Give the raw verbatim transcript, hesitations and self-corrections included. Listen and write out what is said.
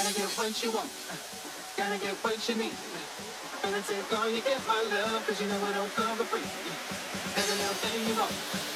Gotta get what you want, gotta get what you need. Gonna take all you get, my love, cause you know I don't come for free. Every little thing you want.